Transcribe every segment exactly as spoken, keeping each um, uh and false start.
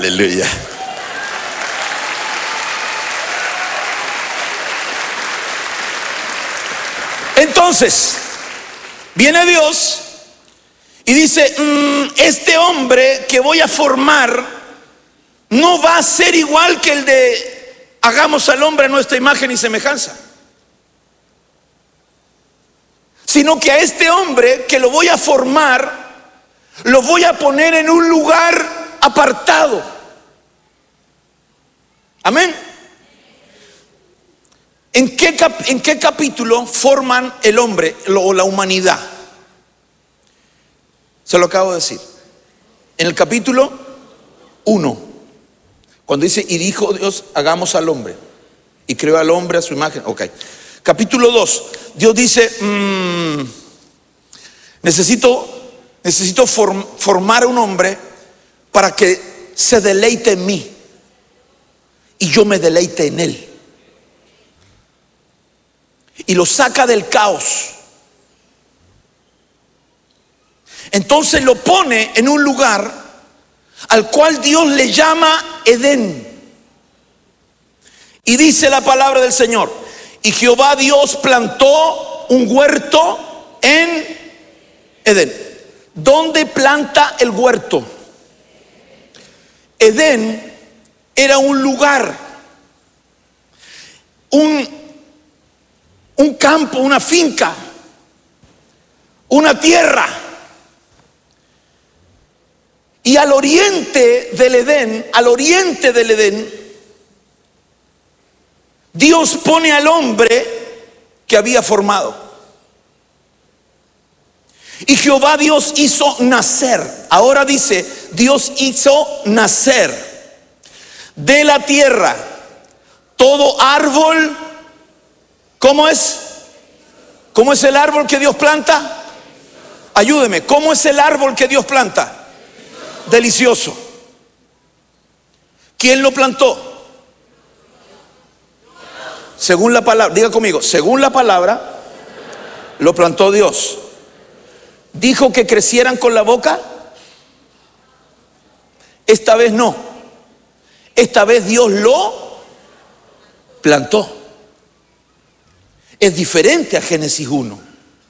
aleluya. Entonces, viene Dios y dice, mmm, este hombre que voy a formar no va a ser igual que el de hagamos al hombre a nuestra imagen y semejanza, sino que a este hombre que lo voy a formar, lo voy a poner en un lugar apartado. Amén. ¿En qué, cap- en qué capítulo forman el hombre o la humanidad? Se lo acabo de decir. En el capítulo uno, cuando dice, y dijo Dios, hagamos al hombre. Y creó al hombre a su imagen. Ok. Capítulo dos, Dios dice, mmm, necesito, necesito form- formar a un hombre para que se deleite en mí y yo me deleite en él. Y lo saca del caos. Entonces lo pone en un lugar al cual Dios le llama Edén. Y dice la palabra del Señor, y Jehová Dios plantó un huerto en Edén. ¿Dónde planta el huerto? Edén era un lugar, un Un campo, una finca, una tierra. Y al oriente del Edén, al oriente del Edén, Dios pone al hombre que había formado. Y Jehová Dios hizo nacer. Ahora dice, Dios hizo nacer de la tierra todo árbol. ¿Cómo es? ¿Cómo es el árbol que Dios planta? Ayúdeme, ¿cómo es el árbol que Dios planta? Delicioso. ¿Quién lo plantó? Según la palabra, diga conmigo, según la palabra, lo plantó Dios. ¿Dijo que crecieran con la boca? Esta vez no. Esta vez Dios lo plantó. Es diferente a Génesis uno.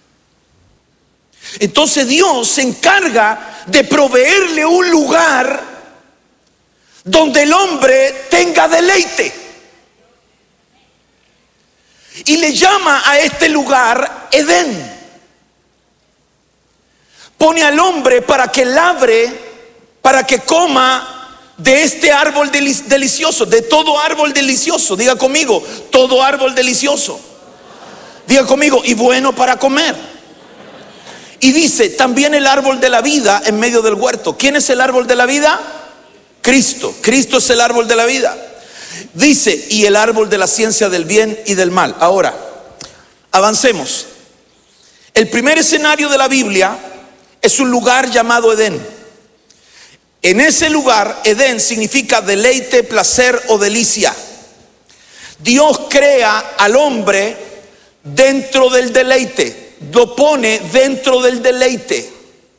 Entonces Dios se encarga de proveerle un lugar donde el hombre tenga deleite. Y le llama a este lugar Edén. Pone al hombre para que labre, para que coma de este árbol delicioso, de todo árbol delicioso. Diga conmigo, todo árbol delicioso. Diga conmigo, y bueno para comer. Y dice, también el árbol de la vida en medio del huerto. ¿Quién es el árbol de la vida? Cristo. Cristo es el árbol de la vida. Dice, y el árbol de la ciencia del bien y del mal. Ahora, avancemos. El primer escenario de la Biblia es un lugar llamado Edén. En ese lugar, Edén significa deleite, placer o delicia. Dios crea al hombre dentro del deleite, lo pone dentro del deleite.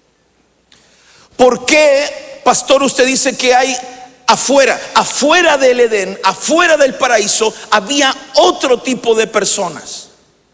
¿Por qué, pastor, usted dice que hay afuera, afuera del Edén, afuera del paraíso, había otro tipo de personas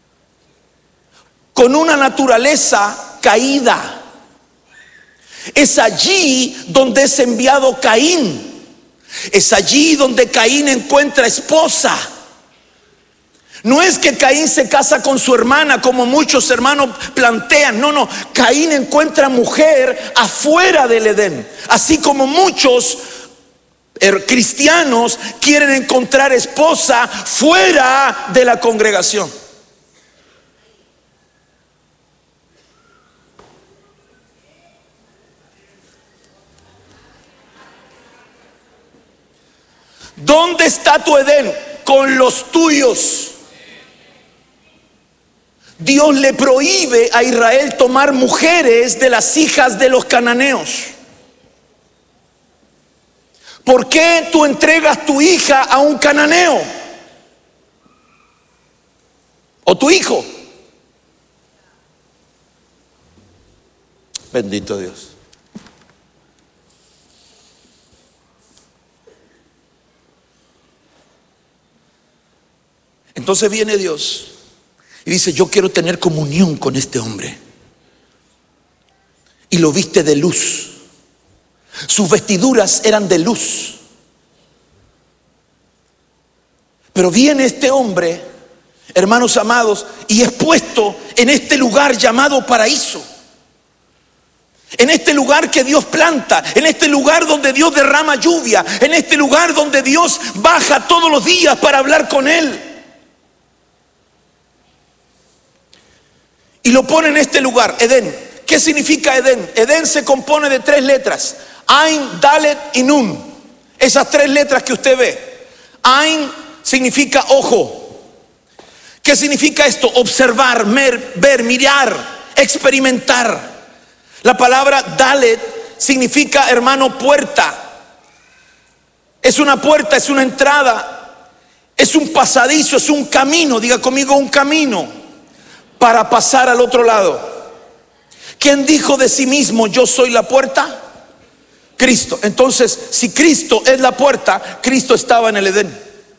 con una naturaleza caída? Es allí donde es enviado Caín. Es allí donde Caín encuentra esposa. No es que Caín se casa con su hermana como muchos hermanos plantean. No, no. Caín encuentra mujer afuera del Edén. Así como muchos cristianos quieren encontrar esposa fuera de la congregación. ¿Dónde está tu Edén? Con los tuyos. Dios le prohíbe a Israel tomar mujeres de las hijas de los cananeos. ¿Por qué tú entregas tu hija a un cananeo? ¿O tu hijo? Bendito Dios. Entonces viene Dios y dice: yo quiero tener comunión con este hombre. Y lo viste de luz. Sus vestiduras eran de luz. Pero viene este hombre, hermanos amados, y es puesto en este lugar llamado paraíso. En este lugar que Dios planta, en este lugar donde Dios derrama lluvia, en este lugar donde Dios baja todos los días para hablar con él. Y lo pone en este lugar, Edén. ¿Qué significa Edén? Edén se compone de tres letras: Ain, Dalet y Nun. Esas tres letras que usted ve. Ain significa ojo. ¿Qué significa esto? Observar, mer, ver, mirar, experimentar. La palabra Dalet significa, hermano, puerta. Es una puerta, es una entrada, es un pasadizo, es un camino. Diga conmigo: un camino para pasar al otro lado. ¿Quién dijo de sí mismo: yo soy la puerta? Cristo. Entonces, si Cristo es la puerta, Cristo estaba en el Edén.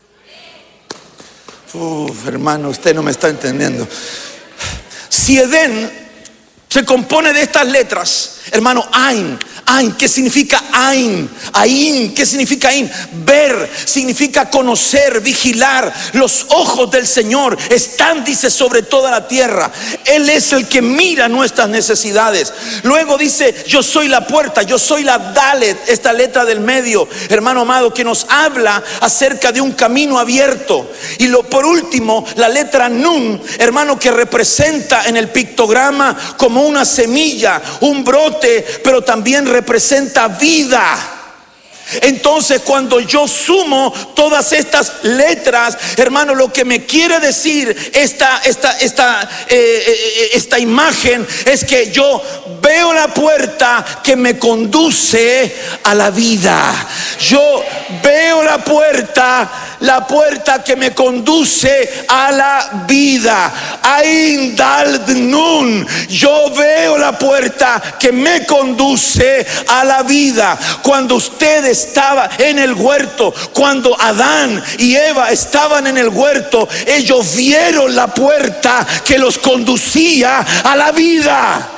Uf, hermano, usted no me está entendiendo. Si Edén se compone de estas letras, hermano, Ain. Ain, ¿qué significa Ain? Ain, ¿qué significa Ain? Ver, significa conocer, vigilar. Los ojos del Señor están, dice, sobre toda la tierra. Él es el que mira nuestras necesidades. Luego dice: yo soy la puerta, yo soy la Dalet, esta letra del medio, hermano amado, que nos habla acerca de un camino abierto. Y lo por último, la letra Nun, hermano, que representa en el pictograma como una semilla, un brote, pero también representa vida. Entonces, cuando yo sumo todas estas letras, hermano, lo que me quiere decir esta, esta, esta, eh, esta imagen es que yo veo la puerta que me conduce a la vida. Yo veo la puerta, la puerta que me conduce a la vida. Ain Dal Nun. Yo veo la puerta que me conduce a la vida. Cuando ustedes estaba en el huerto, cuando Adán y Eva estaban en el huerto, ellos vieron la puerta que los conducía a la vida.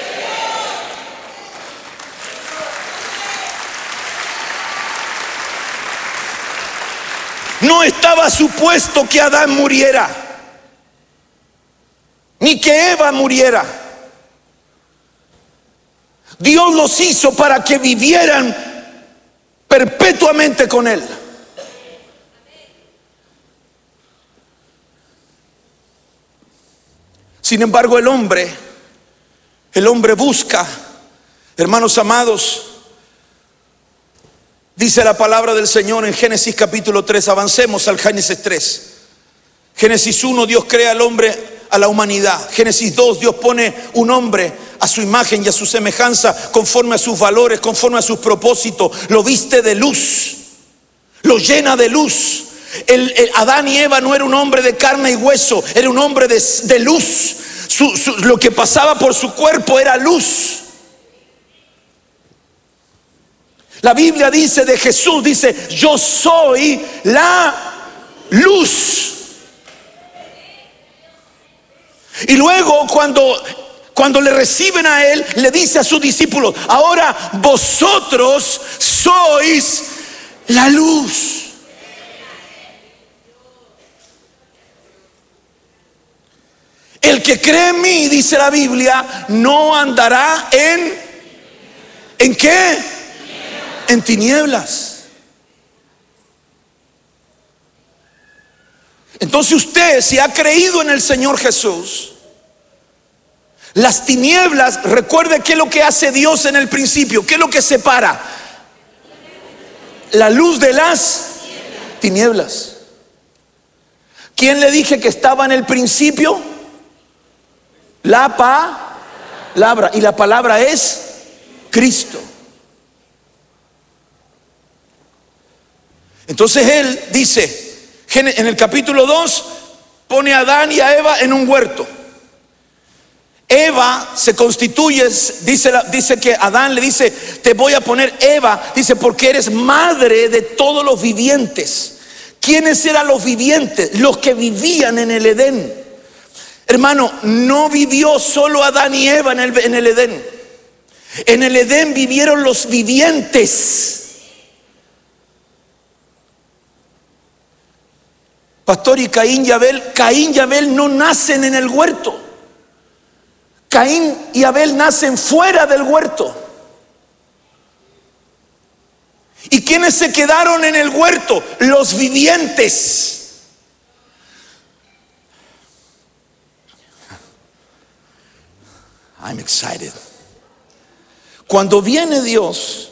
No estaba supuesto que Adán muriera, ni que Eva muriera. Dios los hizo para que vivieran perpetuamente con Él. Sin embargo, el hombre, el hombre busca, hermanos amados, dice la palabra del Señor en Génesis capítulo tres. Avancemos al Génesis tres. Génesis uno, Dios crea al hombre, a la humanidad. Génesis dos, Dios pone un hombre a su imagen y a su semejanza, conforme a sus valores, conforme a sus propósitos. Lo viste de luz, lo llena de luz. el, el Adán y Eva no era un hombre de carne y hueso, era un hombre de, de luz. Su, su, lo que pasaba por su cuerpo era luz. La Biblia dice de Jesús, dice: yo soy la luz. Y luego cuando Cuando le reciben a él, le dice a sus discípulos: ahora vosotros sois la luz. El que cree en mí, dice la Biblia, no andará en ¿en qué? En tinieblas. Entonces usted, si ha creído en el Señor Jesús, las tinieblas, recuerde qué es lo que hace Dios en el principio, qué es lo que separa la luz de las tinieblas. ¿Quién le dije que estaba en el principio? La palabra, y la palabra es Cristo. Entonces él dice en el capítulo dos, pone a Adán y a Eva en un huerto. Eva se constituye, dice, dice que Adán le dice: te voy a poner Eva, dice, porque eres madre de todos los vivientes. ¿Quiénes eran los vivientes? Los que vivían en el Edén. Hermano, no vivió solo Adán y Eva en el, en el Edén. En el Edén vivieron los vivientes. Pastor, y Caín y Abel, Caín y Abel no nacen en el huerto. Caín y Abel nacen fuera del huerto. ¿Y quiénes se quedaron en el huerto? Los vivientes. I'm excited. Cuando viene Dios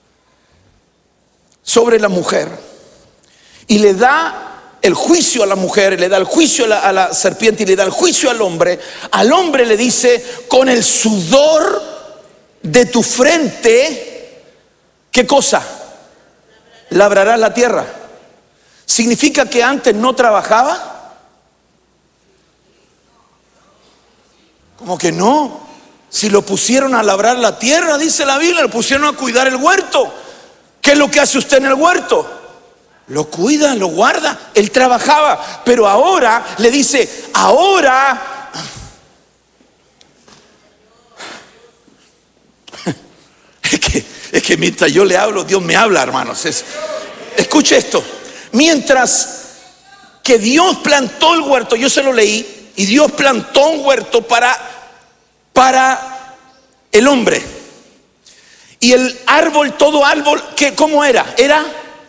sobre la mujer y le da el juicio a la mujer, le da el juicio a la, a la serpiente y le da el juicio al hombre, al hombre le dice: con el sudor de tu frente, ¿qué cosa? Labrarás la tierra. ¿Significa que antes no trabajaba? ¿Cómo que no? Si lo pusieron a labrar la tierra, dice la Biblia, lo pusieron a cuidar el huerto. ¿Qué es lo que hace usted en el huerto? Lo cuida, lo guarda. Él trabajaba, pero ahora le dice: ahora es que, es que mientras yo le hablo, Dios me habla, hermanos. Es, escuche esto. Mientras que Dios plantó el huerto, yo se lo leí, y Dios plantó un huerto para, para el hombre. Y el árbol, todo árbol, ¿qué, ¿cómo era? Era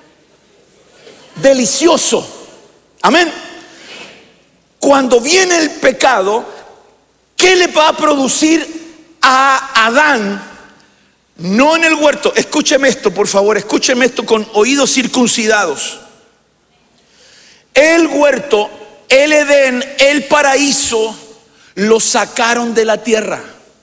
delicioso. Amén. Cuando viene el pecado, ¿qué le va a producir a Adán? No en el huerto. Escúcheme esto, por favor, escúcheme esto con oídos circuncidados. El huerto, el Edén, el paraíso, lo sacaron de la tierra.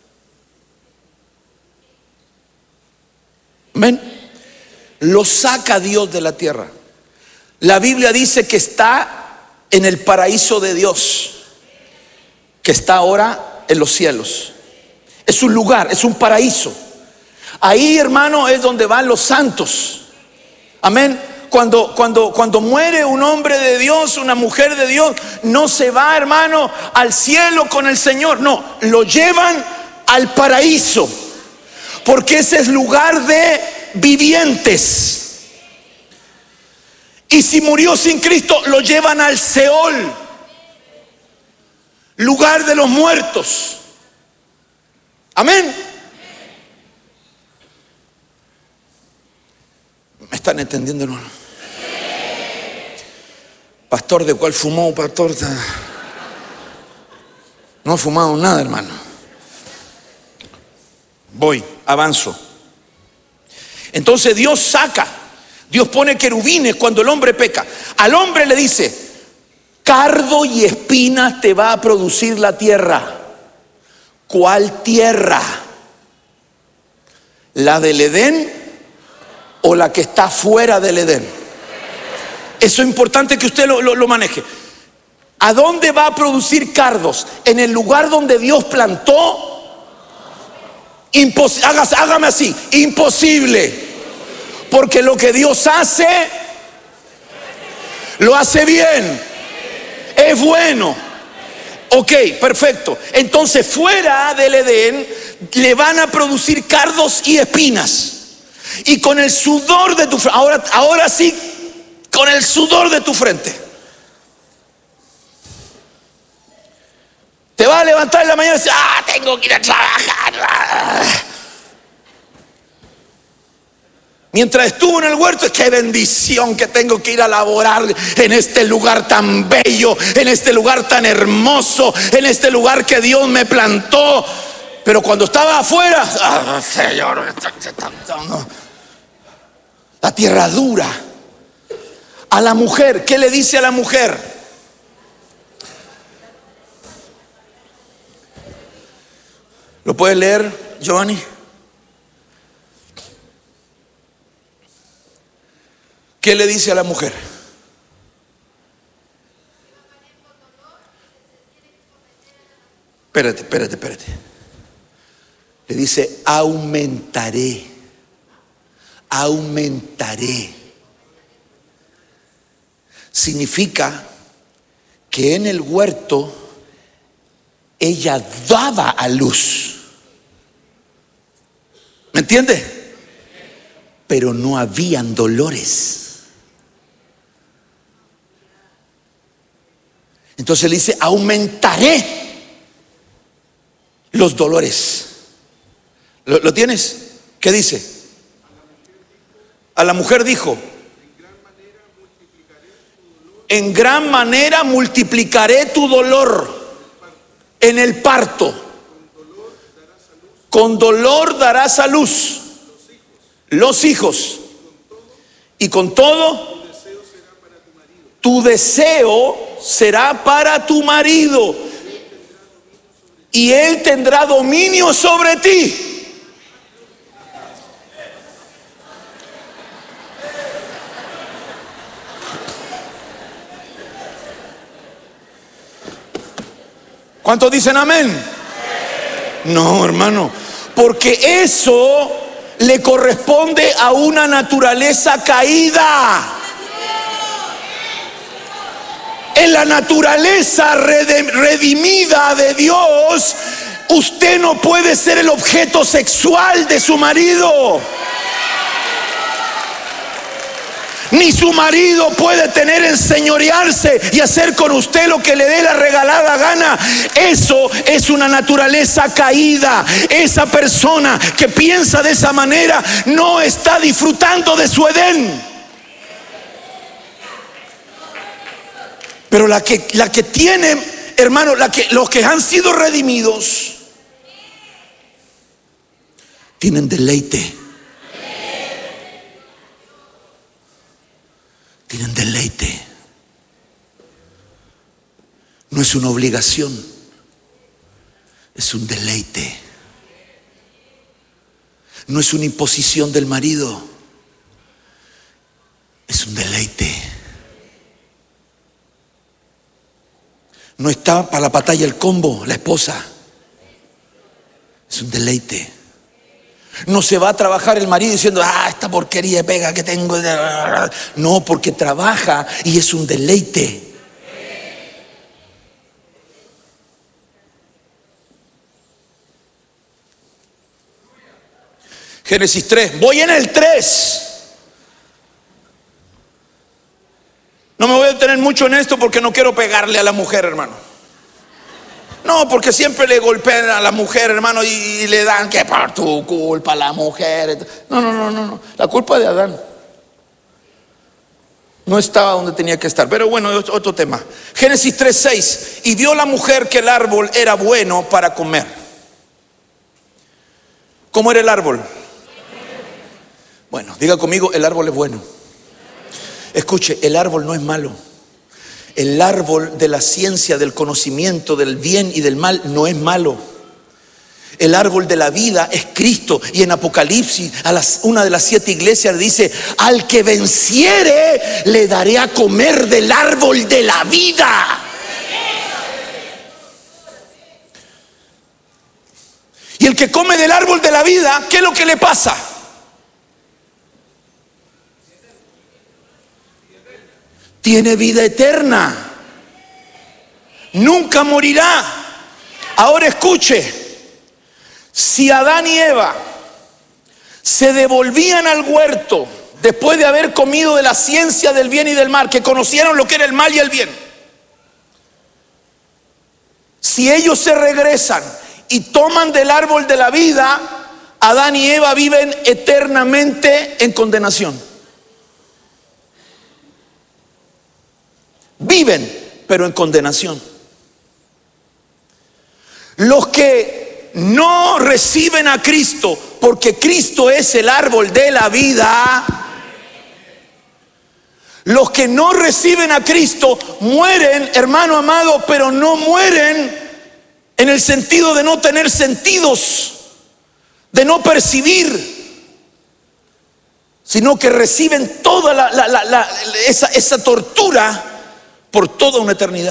Amén. Lo saca Dios de la tierra. La Biblia dice que está en el paraíso de Dios, que está ahora en los cielos. Es un lugar, es un paraíso. Ahí, hermano, es donde van los santos. Amén. Cuando, cuando, cuando muere un hombre de Dios, una mujer de Dios, no se va, hermano, al cielo con el Señor. No, lo llevan al paraíso, porque ese es lugar de vivientes. Y si murió sin Cristo, lo llevan al Seol, lugar de los muertos. Amén. ¿Me están entendiendo, hermano? Pastor, ¿de cuál fumó, pastor? No he fumado nada, hermano. Voy, avanzo. Entonces Dios saca, Dios pone querubines cuando el hombre peca. Al hombre le dice: cardo y espinas te va a producir la tierra. ¿Cuál tierra? ¿La del Edén o la que está fuera del Edén? Eso es importante que usted lo, lo, lo maneje. ¿A dónde va a producir cardos? ¿En el lugar donde Dios plantó? Impos- hágase, hágame así, imposible. Porque lo que Dios hace, lo hace bien, es bueno. Ok, perfecto. Entonces fuera del Edén le van a producir cardos y espinas. Y con el sudor de tu frente, ahora, ahora sí, con el sudor de tu frente, te vas a levantar en la mañana y decir: ah, tengo que ir a trabajar. Mientras estuvo en el huerto, qué bendición que tengo que ir a laborar en este lugar tan bello, en este lugar tan hermoso, en este lugar que Dios me plantó. Pero cuando estaba afuera, ah, Señor, la tierra dura. A la mujer, ¿qué le dice a la mujer? ¿Lo puedes leer, Giovanni? ¿Qué le dice a la mujer? Espérate, espérate, espérate. Le dice: aumentaré, aumentaré. significa que en el huerto ella daba a luz. ¿Me entiende? Pero no habían dolores. Entonces le dice: aumentaré los dolores. ¿Lo, lo tienes? ¿Qué dice? A la mujer dijo: en gran manera multiplicaré tu dolor en el parto. Con dolor darás a luz los hijos. Y con todo, tu deseo será para tu marido, y él tendrá dominio sobre ti. ¿Cuántos dicen amén? No, hermano, porque eso le corresponde a una naturaleza caída. En la naturaleza redimida de Dios, usted no puede ser el objeto sexual de su marido. Ni su marido puede tener enseñorearse y hacer con usted lo que le dé la regalada gana. Eso es una naturaleza caída. Esa persona que piensa de esa manera no está disfrutando de su Edén. Pero la que, la que tiene, hermano, la que, los que han sido redimidos tienen deleite. Tienen deleite. No es una obligación, es un deleite. No es una imposición del marido, es un deleite. No está para la batalla el combo, la esposa. Es un deleite. No se va a trabajar el marido diciendo: ah, esta porquería de pega que tengo. No, porque trabaja y es un deleite. Génesis tres, voy en el tres. No me voy a detener mucho en esto porque no quiero pegarle a la mujer, hermano. No, porque siempre le golpean a la mujer, hermano, y, y le dan que por tu culpa la mujer. No, no, no, no, no. La culpa de Adán. No estaba donde tenía que estar. Pero bueno, es otro tema. Génesis tres seis. Y vio la mujer que el árbol era bueno para comer. ¿Cómo era el árbol? Bueno, diga conmigo: el árbol es bueno. Escuche, el árbol no es malo. El árbol de la ciencia, del conocimiento, del bien y del mal no es malo. El árbol de la vida es Cristo. Y en Apocalipsis, a las, una de las siete iglesias dice: al que venciere le daré a comer del árbol de la vida. Y el que come del árbol de la vida, ¿qué es lo que le pasa? Tiene vida eterna. Nunca morirá. Ahora escuche. Si Adán y Eva se devolvían al huerto después de haber comido de la ciencia del bien y del mal, que conocieron lo que era el mal y el bien, si ellos se regresan y toman del árbol de la vida, Adán y Eva viven eternamente en condenación. Viven, pero en condenación. Los que no reciben a Cristo, porque Cristo es el árbol de la vida, los que no reciben a Cristo mueren, hermano amado, pero no mueren en el sentido de no tener sentidos, de no percibir, sino que reciben toda la, la, la, la, esa, esa tortura por toda una eternidad.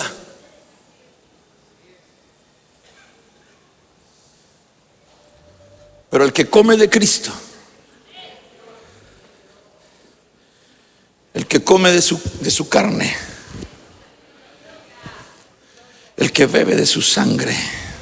Pero el que come de Cristo, el que que come de su, de su carne, el que bebe de su sangre,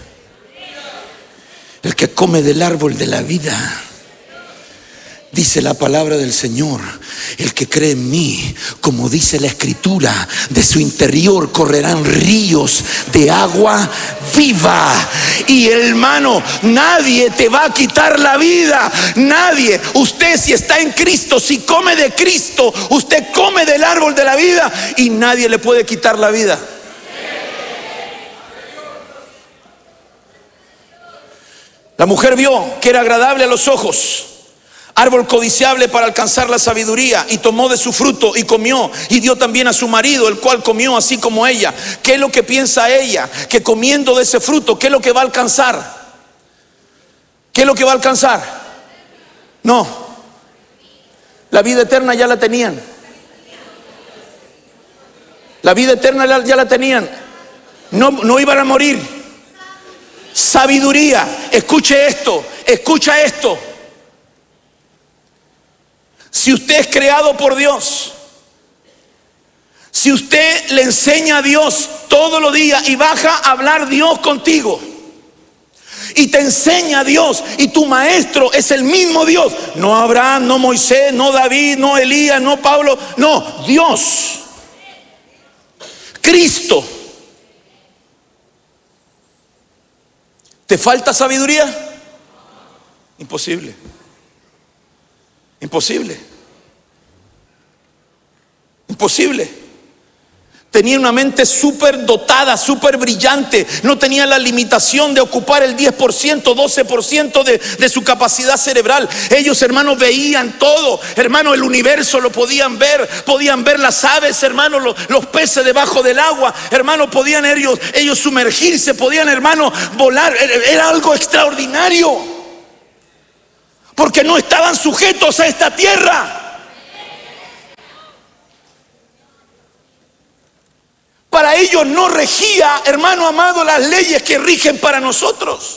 el que come del árbol de la vida. Dice la palabra del Señor, el que cree en mí, como dice la Escritura, de su interior correrán ríos de agua viva. Y hermano, nadie te va a quitar la vida, nadie. Usted, si está en Cristo, si come de Cristo, usted come del árbol de la vida y nadie le puede quitar la vida. La mujer vio que era agradable a los ojos, árbol codiciable para alcanzar la sabiduría, y tomó de su fruto y comió, y dio también a su marido, el cual comió así como ella. ¿Qué es lo que piensa ella? Que comiendo de ese fruto, ¿qué es lo que va a alcanzar? ¿Qué es lo que va a alcanzar? No, la vida eterna ya la tenían. La vida eterna ya la tenían. No, no iban a morir. Sabiduría. Escuche esto, escucha esto. Si usted es creado por Dios, si usted le enseña a Dios todos los días y baja a hablar Dios contigo, y te enseña a Dios, y tu maestro es el mismo Dios, no Abraham, no Moisés, no David, no Elías, no Pablo, no, Dios, Cristo. ¿Te falta sabiduría? Imposible. Imposible. Imposible. Tenía una mente súper dotada, súper brillante. No tenía la limitación de ocupar el diez por ciento, doce por ciento de, de su capacidad cerebral. Ellos, hermanos, veían todo. Hermanos, el universo lo podían ver. Podían ver las aves, hermanos, los, los peces debajo del agua. Hermanos, podían ellos, ellos sumergirse. Podían, hermanos, volar. Era algo extraordinario. Porque no estaban sujetos a esta tierra. Para ellos no regía, hermano amado, las leyes que rigen para nosotros.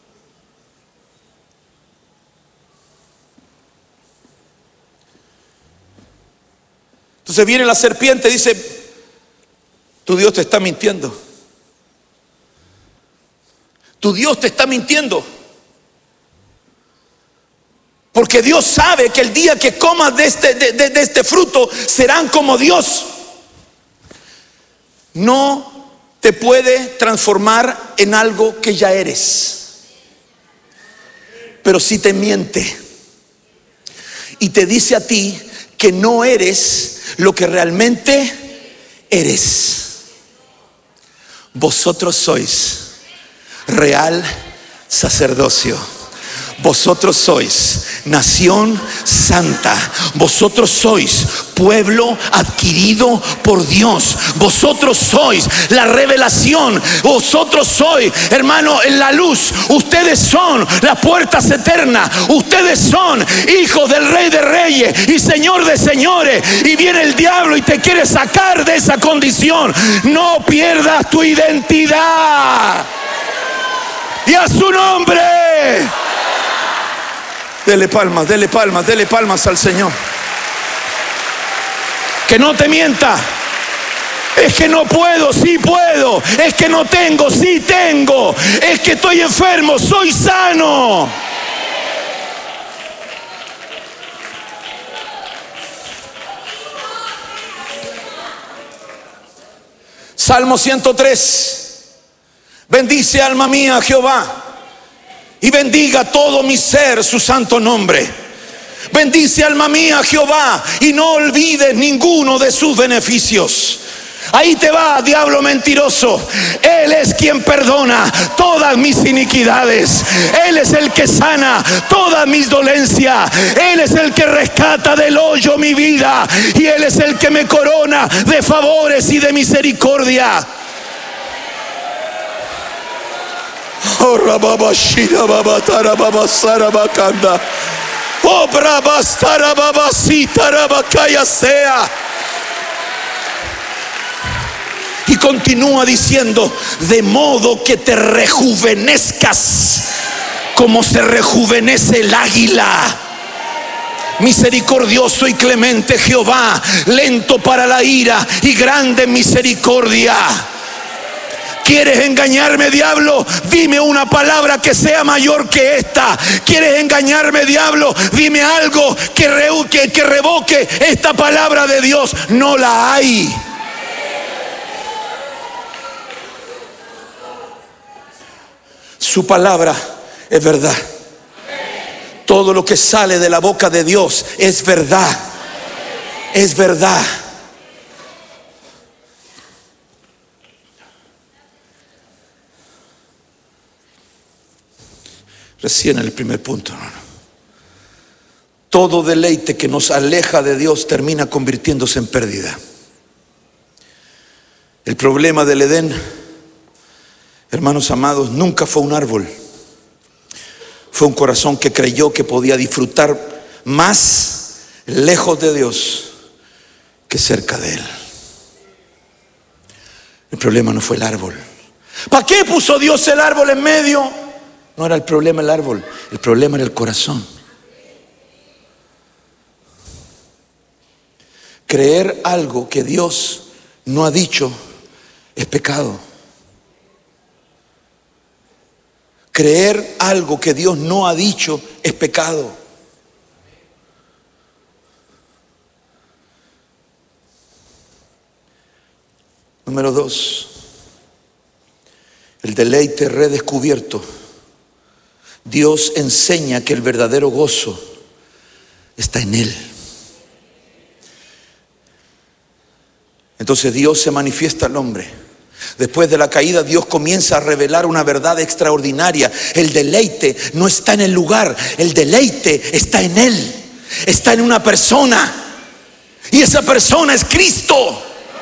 Entonces viene la serpiente y dice: tu Dios te está mintiendo. Tu Dios te está mintiendo. Porque Dios sabe que el día que comas de este, de, de, de este fruto serán como Dios. No te puede transformar en algo que ya eres. Pero si te miente y te dice a ti que no eres lo que realmente eres. Vosotros sois real sacerdocio. Vosotros sois nación santa. Vosotros sois pueblo adquirido por Dios. Vosotros sois la revelación. Vosotros sois, hermano, en la luz. Ustedes son las puertas eternas. Ustedes son hijos del Rey de Reyes y Señor de Señores. Y viene el diablo y te quiere sacar de esa condición. No pierdas tu identidad. Y a su nombre. Dele palmas, dele palmas, dele palmas al Señor. Que no te mienta. Es que no puedo, sí puedo. Es que no tengo, sí tengo. Es que estoy enfermo, soy sano. Salmo ciento tres. Bendice, alma mía, a Jehová, y bendiga todo mi ser su santo nombre. Bendice, alma mía, a Jehová, y no olvides ninguno de sus beneficios. Ahí te va, diablo mentiroso. Él es quien perdona todas mis iniquidades. Él es el que sana todas mis dolencias. Él es el que rescata del hoyo mi vida. Y Él es el que me corona de favores y de misericordia. Oh, Rababashira Babatara Babasara Bakanda. Oh, Brabastara Babasita Rabakaya sea. Y continúa diciendo: de modo que te rejuvenezcas como se rejuvenece el águila. Misericordioso y clemente Jehová, lento para la ira y grande en misericordia. ¿Quieres engañarme, diablo? Dime una palabra que sea mayor que esta. ¿Quieres engañarme, diablo? Dime algo que, re, que, que revoque esta palabra de Dios. No la hay. Su palabra es verdad. Todo lo que sale de la boca de Dios es verdad. Es verdad. Recién el primer punto, hermano. Todo deleite que nos aleja de Dios termina convirtiéndose en pérdida. El problema del Edén, hermanos amados, nunca fue un árbol. Fue un corazón que creyó que podía disfrutar más lejos de Dios que cerca de Él. El problema no fue el árbol. ¿Para qué puso Dios el árbol en medio? No era el problema el árbol, el problema era el corazón. Creer algo que Dios no ha dicho es pecado. Creer algo que Dios no ha dicho es pecado. Número dos, el deleite redescubierto. Dios enseña que el verdadero gozo está en Él. Entonces Dios se manifiesta al hombre. Después de la caída, Dios comienza a revelar una verdad extraordinaria. El deleite no está en el lugar, el deleite está en Él. Está en una persona. Y esa persona es Cristo.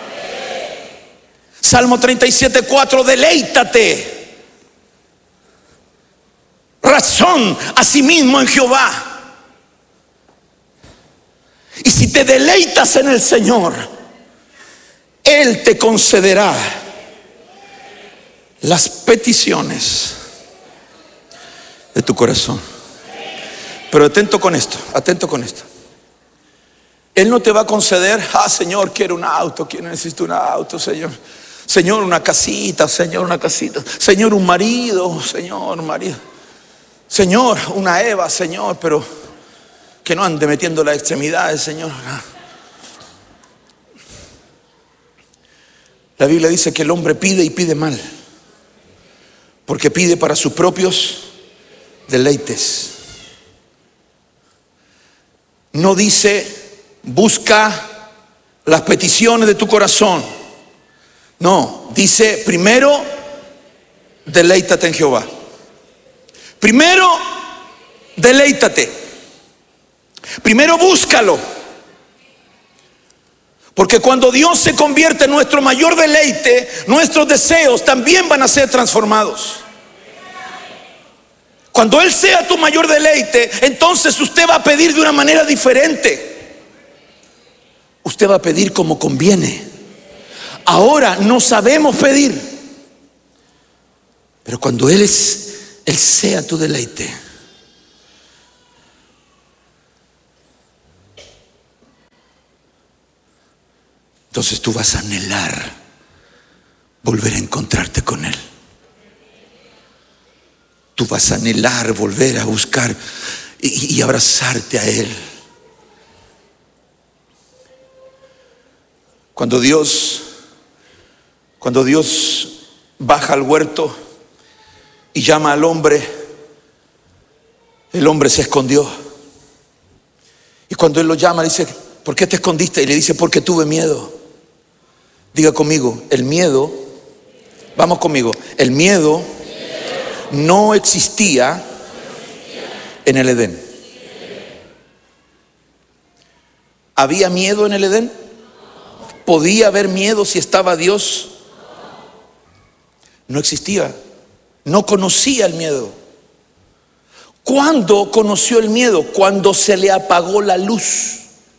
Salmo treinta y siete, cuatro, deleítate. Razón a sí mismo en Jehová. Y si te deleitas en el Señor, Él te concederá las peticiones de tu corazón. Pero atento con esto, atento con esto. Él no te va a conceder, ah, Señor, quiero un auto, quiero, necesito un auto, Señor. Señor, una casita, Señor, una casita. Señor, un marido, Señor, un marido. Señor, una Eva, Señor, pero que no ande metiendo las extremidades, Señor. La Biblia dice que el hombre pide y pide mal, porque pide para sus propios deleites. No dice, busca las peticiones de tu corazón. No, dice, primero, deleítate en Jehová. Primero, deleítate. Primero, búscalo. Porque cuando Dios se convierte en nuestro mayor deleite, nuestros deseos también van a ser transformados. Cuando Él sea tu mayor deleite, entonces usted va a pedir de una manera diferente. Usted va a pedir como conviene. Ahora no sabemos pedir, pero cuando Él es Él sea tu deleite, entonces tú vas a anhelar volver a encontrarte con Él. Tú vas a anhelar volver a buscar y, y abrazarte a Él. Cuando Dios, cuando Dios baja al huerto y llama al hombre, el hombre se escondió. Y cuando Él lo llama, le dice, ¿por qué te escondiste? Y le dice, porque tuve miedo. Diga conmigo, el miedo, vamos conmigo, el miedo no existía en el Edén. ¿Había miedo en el Edén? ¿Podía haber miedo si estaba Dios? No existía. No conocía el miedo. ¿Cuándo conoció el miedo? Cuando se le apagó la luz.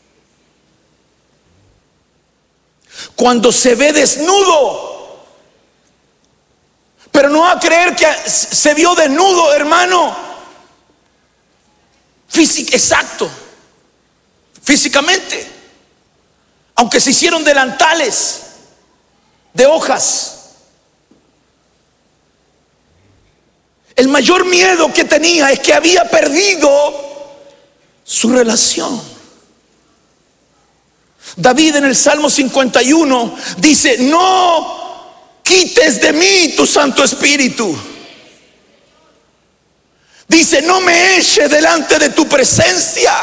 Cuando se ve desnudo. Pero no va a creer que se vio desnudo, hermano. Físico, exacto. físicamente, aunque se hicieron delantales de hojas. El mayor miedo que tenía es que había perdido su relación. David en el Salmo cincuenta y uno dice: no quites de mí tu Santo Espíritu. Dice: no me eches delante de tu presencia.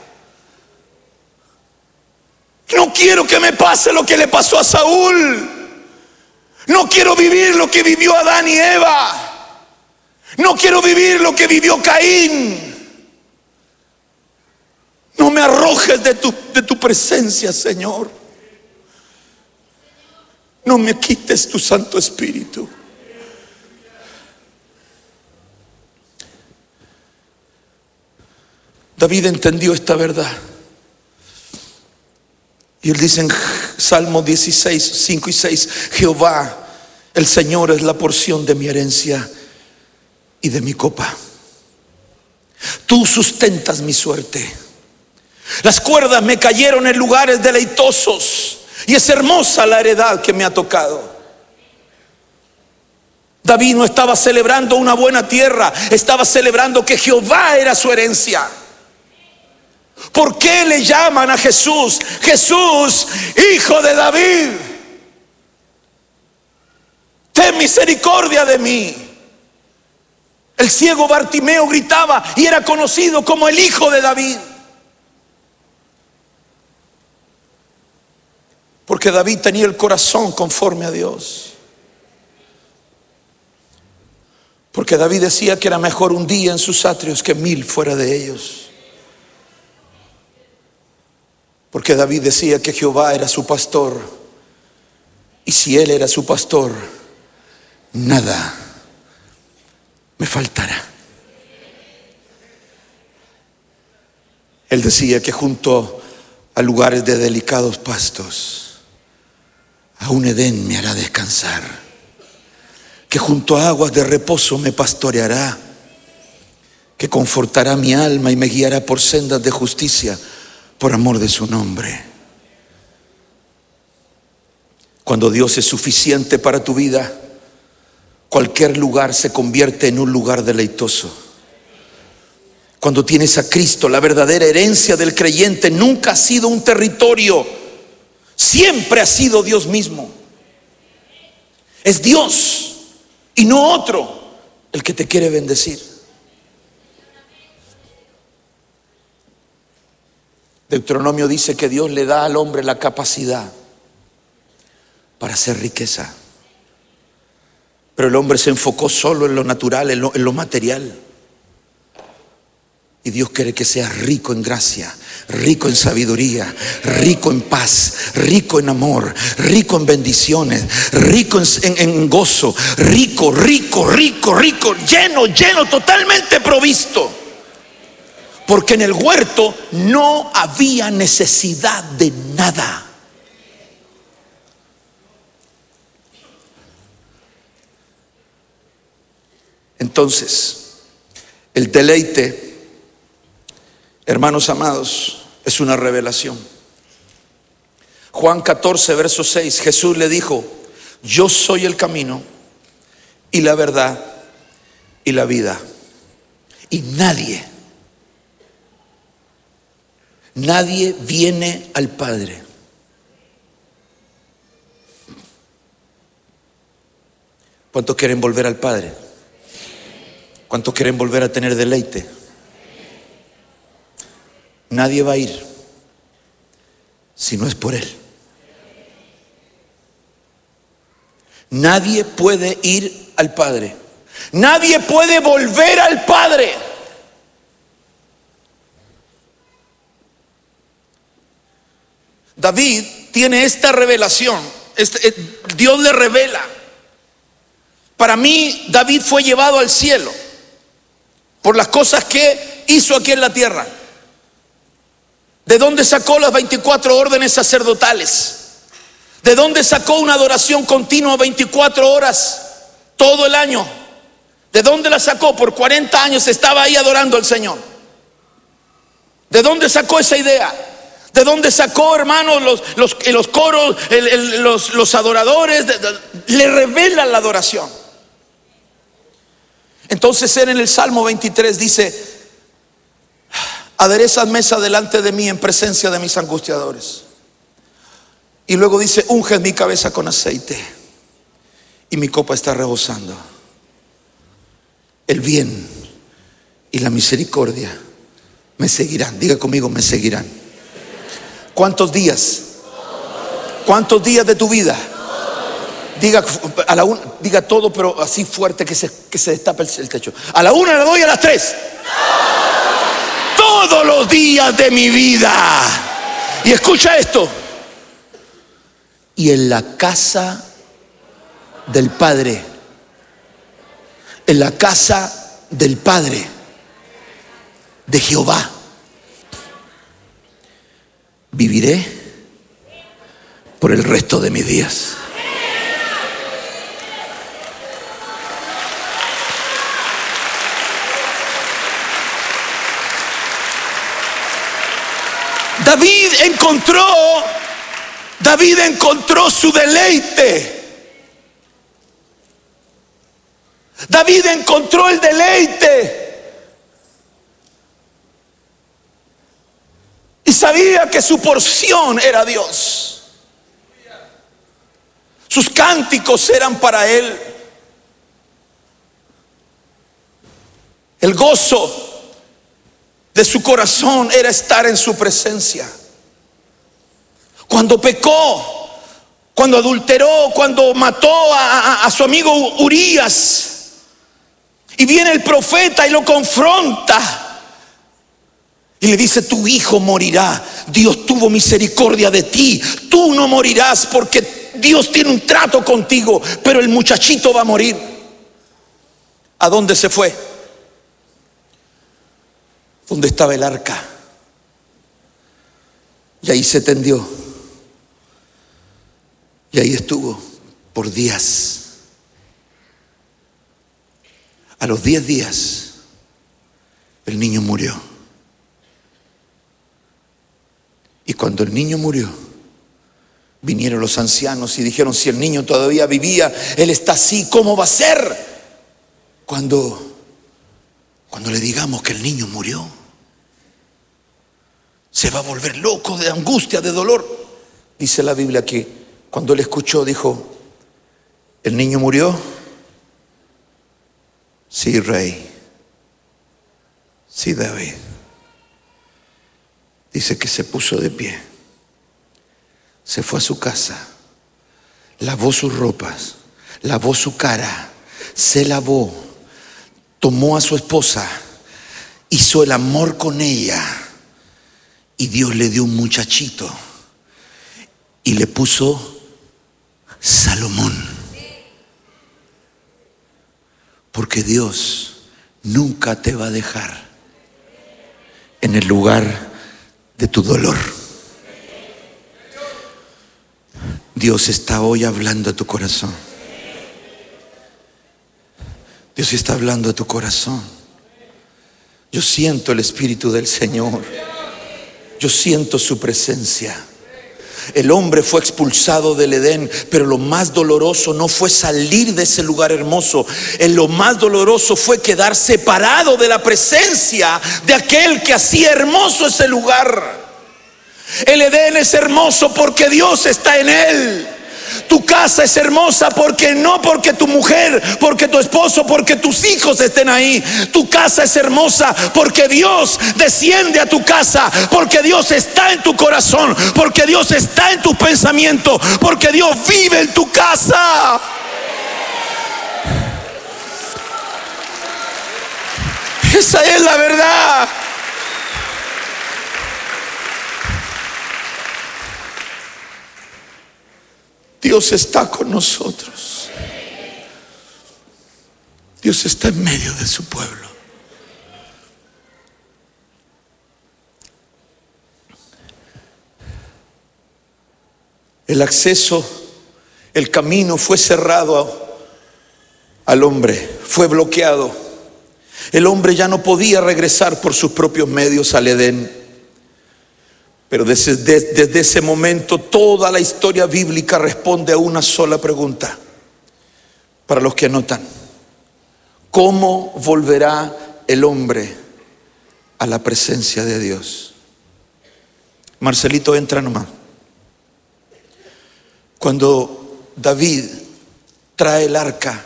No quiero que me pase lo que le pasó a Saúl. No quiero vivir lo que vivió Adán y Eva. No quiero vivir lo que vivió Caín. No me arrojes de tu, de tu presencia, Señor. No me quites tu Santo Espíritu. David entendió esta verdad. Y él dice en Salmo dieciséis, cinco y seis: Jehová, el Señor, es la porción de mi herencia y de mi copa. Tú sustentas mi suerte. Las cuerdas me cayeron en lugares deleitosos, y es hermosa la heredad que me ha tocado. David no estaba celebrando una buena tierra, estaba celebrando que Jehová era su herencia. ¿Por qué le llaman a Jesús Jesús, hijo de David? Ten misericordia de mí. El ciego Bartimeo gritaba y era conocido como el hijo de David, porque David tenía el corazón conforme a Dios. Porque David decía que era mejor un día en sus atrios que mil fuera de ellos. Porque David decía que Jehová era su pastor, y si Él era su pastor, nada me faltará. Él decía que junto a lugares de delicados pastos, a un Edén me hará descansar, que junto a aguas de reposo me pastoreará, que confortará mi alma y me guiará por sendas de justicia por amor de su nombre. Cuando Dios es suficiente para tu vida, cualquier lugar se convierte en un lugar deleitoso. Cuando tienes a Cristo, la verdadera herencia del creyente nunca ha sido un territorio, siempre ha sido Dios mismo. Es Dios y no otro el que te quiere bendecir. Deuteronomio dice que Dios le da al hombre la capacidad para hacer riqueza, pero el hombre se enfocó solo en lo natural, en lo, en lo material. Y Dios quiere que seas rico en gracia, rico en sabiduría, rico en paz, rico en amor, rico en bendiciones, rico en, en, en gozo, rico, rico, rico, rico, lleno, lleno, totalmente provisto. Porque en el huerto no había necesidad de nada. Entonces, el deleite, hermanos amados, es una revelación. Juan catorce, verso seis, Jesús le dijo: yo soy el camino y la verdad y la vida, y nadie Nadie viene al Padre ¿cuántos quieren volver al Padre? ¿Cuántos quieren volver a tener deleite? Nadie va a ir si no es por Él. Nadie puede ir al Padre. Nadie puede volver al Padre. David tiene esta revelación. Este, Dios le revela. Para mí, David fue llevado al cielo por las cosas que hizo aquí en la tierra. ¿De dónde sacó las veinticuatro órdenes sacerdotales? ¿De dónde sacó una adoración continua veinticuatro horas todo el año? ¿De dónde la sacó? Por cuarenta años estaba ahí adorando al Señor. ¿De dónde sacó esa idea? ¿De dónde sacó, hermanos, los, los, los coros, el, el, los, los adoradores? De, de, le revela la adoración. Entonces él en el Salmo veintitrés dice: aderezas mesa delante de mí en presencia de mis angustiadores. Y luego dice: unges mi cabeza con aceite y mi copa está rebosando. El bien y la misericordia me seguirán. Diga conmigo: me seguirán. ¿Cuántos días? ¿Cuántos días de tu vida? Diga, a la un, diga todo, pero así fuerte que se, que se destape el, el techo. A la una, a la dos y a las tres. Todos los días de mi vida. Y escucha esto: y en la casa del Padre, en la casa del Padre de Jehová, viviré por el resto de mis días. David encontró, David encontró su deleite. David encontró el deleite. Y sabía que su porción era Dios. Sus cánticos eran para él. El gozo de su corazón era estar en su presencia. Cuando pecó, cuando adulteró, cuando mató a, a, a su amigo Urías, y viene el profeta y lo confronta y le dice: tu hijo morirá. Dios tuvo misericordia de ti. Tú no morirás porque Dios tiene un trato contigo, pero el muchachito va a morir. ¿A dónde se fue? Donde estaba el arca. Y ahí se tendió. Y ahí estuvo por días. A los diez días, el niño murió. Y cuando el niño murió, vinieron los ancianos y dijeron: si el niño todavía vivía, él está así, ¿cómo va a ser? Cuando, cuando le digamos que el niño murió, se va a volver loco de angustia, de dolor. Dice la Biblia que cuando él escuchó, dijo: ¿el niño murió? Sí, rey. Sí, David. Dice que se puso de pie, se fue a su casa, lavó sus ropas, lavó su cara, se lavó, tomó a su esposa, hizo el amor con ella, y Dios le dio un muchachito y le puso Salomón. Porque Dios nunca te va a dejar en el lugar de tu dolor. Dios está hoy hablando a tu corazón. Dios está hablando a tu corazón. Yo siento el Espíritu del Señor. Yo siento su presencia. El hombre fue expulsado del Edén, pero lo más doloroso no fue salir de ese lugar hermoso. Lo más doloroso fue quedar separado de la presencia de aquel que hacía hermoso ese lugar. El Edén es hermoso porque Dios está en él. Tu casa es hermosa porque no porque tu mujer, porque tu esposo, porque tus hijos estén ahí. Tu casa es hermosa porque Dios desciende a tu casa, porque Dios está en tu corazón, porque Dios está en tus pensamientos, porque Dios vive en tu casa. Esa es la verdad. Dios está con nosotros. Dios está en medio de su pueblo. El acceso, el camino fue cerrado al hombre, fue bloqueado. El hombre ya no podía regresar por sus propios medios al Edén. Pero desde, desde ese momento toda la historia bíblica responde a una sola pregunta. Para los que anotan: ¿cómo volverá el hombre a la presencia de Dios? Marcelito, entra nomás. Cuando David trae el arca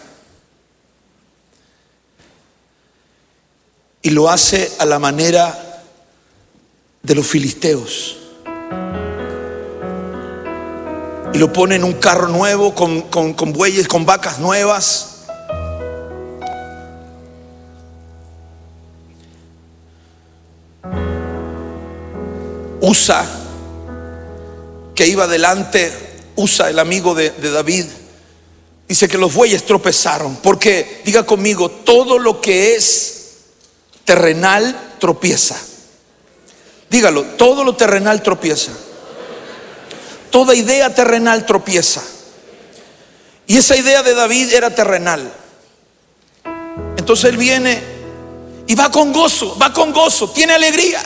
y lo hace a la manera de los filisteos, y lo pone en un carro nuevo con, con, con bueyes, con vacas nuevas, Usa, que iba delante, Usa, el amigo de, de David, dice que los bueyes tropezaron, porque, diga conmigo, todo lo que es terrenal tropieza. Dígalo, todo lo terrenal tropieza. Toda idea terrenal tropieza. Y esa idea de David era terrenal. Entonces él viene y va con gozo, va con gozo, tiene alegría.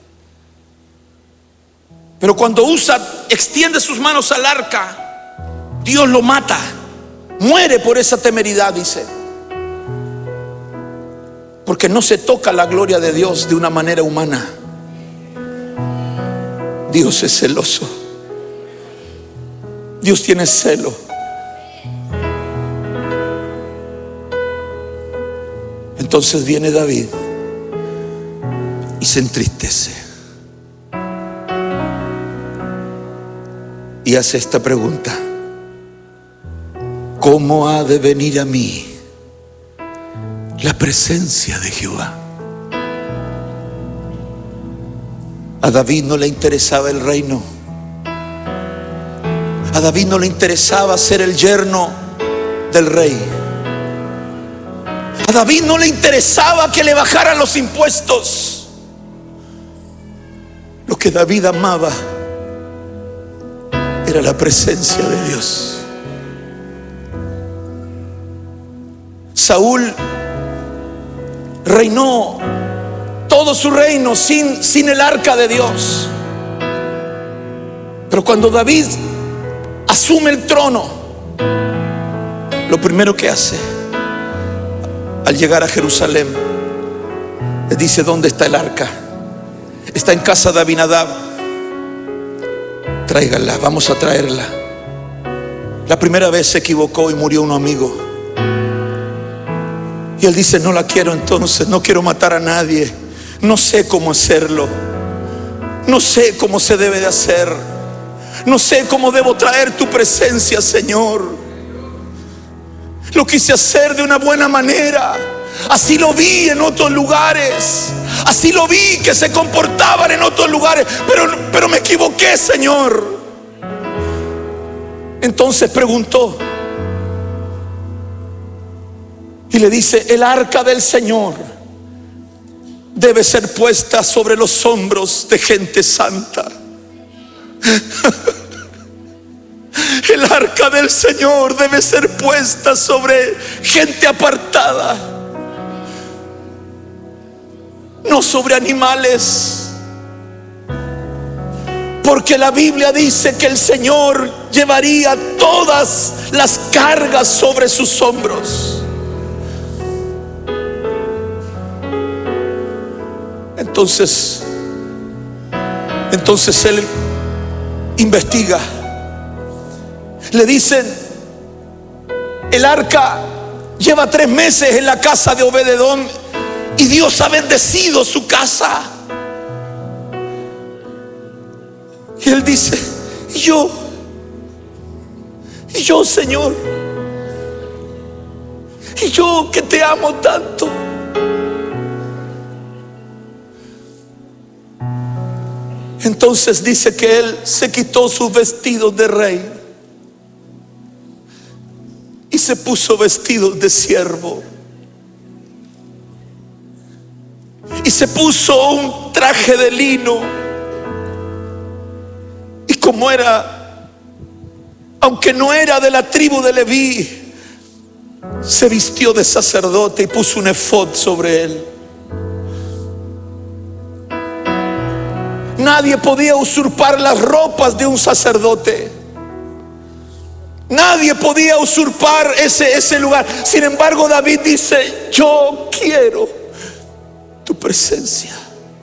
Pero cuando Usa extiende sus manos al arca, Dios lo mata, muere por esa temeridad, dice. Porque no se toca la gloria de Dios de una manera humana. Dios es celoso. Dios tiene celo. Entonces viene David y se entristece y hace esta pregunta: ¿cómo ha de venir a mí la presencia de Jehová? A David no le interesaba el reino. A David no le interesaba ser el yerno del rey. A David no le interesaba que le bajaran los impuestos. Lo que David amaba era la presencia de Dios. Saúl reinó todo su reino sin, sin el arca de Dios. Pero cuando David asume el trono, lo primero que hace al llegar a Jerusalén, le dice: ¿dónde está el arca? Está en casa de Abinadab. Tráigala, vamos a traerla. La primera vez se equivocó y murió un amigo. Y él dice: no la quiero entonces, no quiero matar a nadie. No sé cómo hacerlo. No sé cómo se debe de hacer. No sé cómo debo traer tu presencia, Señor. Lo quise hacer de una buena manera. Así lo vi en otros lugares. Así lo vi que se comportaban en otros lugares. Pero, pero me equivoqué, Señor. Entonces preguntó y le dice: el arca del Señor debe ser puesta sobre los hombros de gente santa. El arca del Señor debe ser puesta sobre gente apartada, no sobre animales. Porque la Biblia dice que el Señor llevaría todas las cargas sobre sus hombros. Entonces, entonces él investiga. Le dicen: el arca lleva tres meses en la casa de Obed-edom y Dios ha bendecido su casa. Y él dice: ¿y yo? ¿Y yo, Señor? ¿Y yo que te amo tanto? Entonces dice que él se quitó sus vestidos de rey y se puso vestidos de siervo. Y se puso un traje de lino. Y como era, aunque no era de la tribu de Leví, se vistió de sacerdote y puso un efod sobre él. Nadie Nadie podía usurpar las ropas de un sacerdote. Nadie podía usurpar ese, ese lugar. Sin embargo, David dice: yo quiero tu presencia.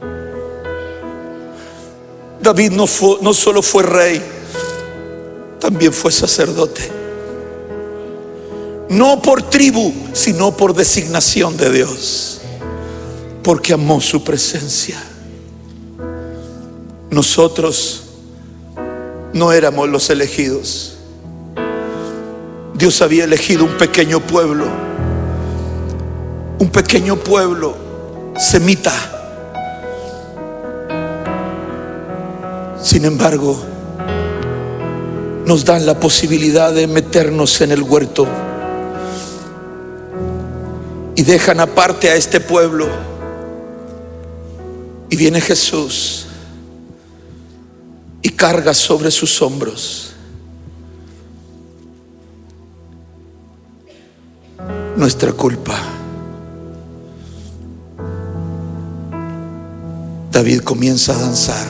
David no, fue, no solo fue rey, también fue sacerdote. No por tribu, sino por designación de Dios, porque amó su presencia. Nosotros no éramos los elegidos. Dios había elegido un pequeño pueblo, un pequeño pueblo semita. Sin embargo, nos dan la posibilidad de meternos en el huerto y dejan aparte a este pueblo. Y viene Jesús y carga sobre sus hombros nuestra culpa. David comienza a danzar.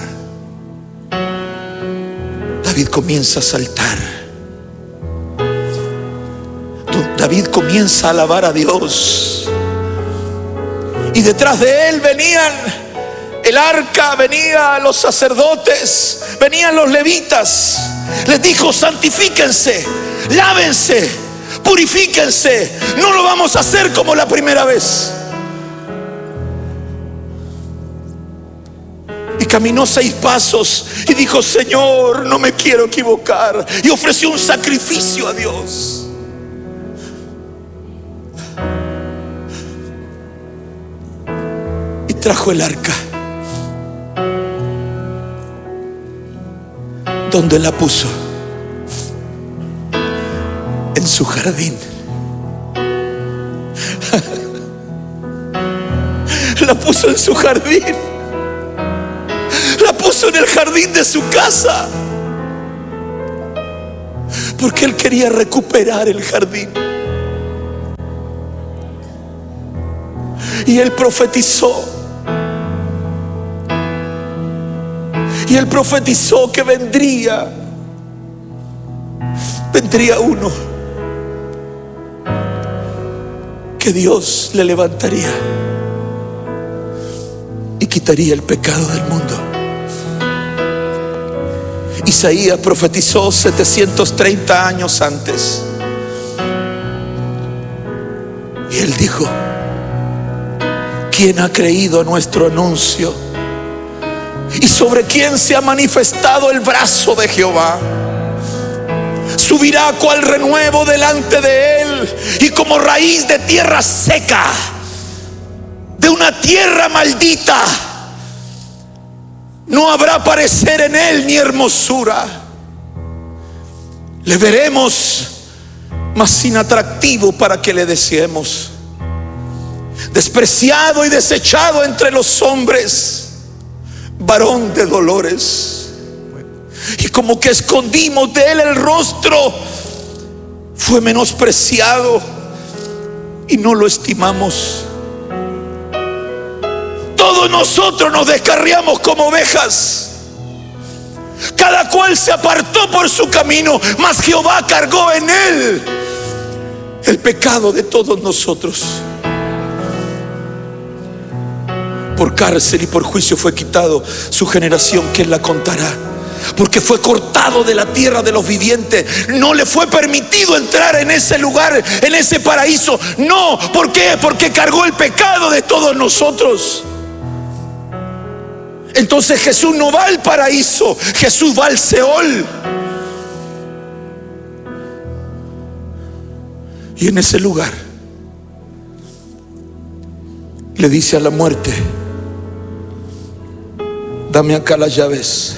David comienza a saltar. David comienza a alabar a Dios. Y detrás de él venían el arca, venían los sacerdotes, venían los levitas. Les dijo: santifíquense, lávense, purifíquense. No lo vamos a hacer como la primera vez. Y caminó seis pasos y dijo: Señor, no me quiero equivocar. Y ofreció un sacrificio a Dios. Y trajo el arca. ¿Dónde la puso? En su jardín. La puso en su jardín. La puso en el jardín de su casa, porque él quería recuperar el jardín. Y él profetizó. Y él profetizó que vendría Vendría uno que Dios le levantaría y quitaría el pecado del mundo. Isaías profetizó setecientos treinta años antes. Y él dijo: ¿quién ha creído a nuestro anuncio? ¿Y sobre quién se ha manifestado el brazo de Jehová? Subirá cual renuevo delante de él, y como raíz de tierra seca, de una tierra maldita. No habrá parecer en él ni hermosura. Le veremos, mas sin atractivo para que le deseemos. Despreciado y desechado entre los hombres, varón de dolores. Y como que escondimos de él el rostro, fue menospreciado y no lo estimamos. Todos nosotros nos descarriamos como ovejas, cada cual se apartó por su camino, mas Jehová cargó en él el pecado de todos nosotros. Por cárcel y por juicio fue quitado su generación, ¿quién la contará? Porque fue cortado de la tierra de los vivientes. No le fue permitido entrar en ese lugar, en ese paraíso. No, ¿por qué? Porque cargó el pecado de todos nosotros. Entonces Jesús no va al paraíso, Jesús va al Seol. Y en ese lugar le dice a la muerte: dame acá las llaves.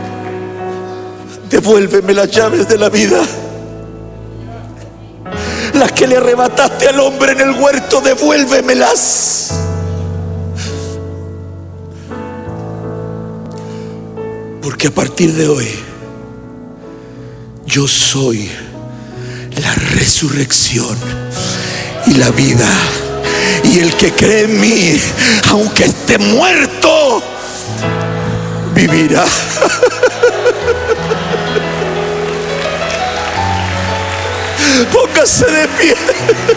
Devuélveme las llaves de la vida. Las que le arrebataste al hombre en el huerto, devuélvemelas. Porque a partir de hoy yo soy la resurrección y la vida. Y el que cree en mí, aunque esté muerto, vivirá. Póngase de pie.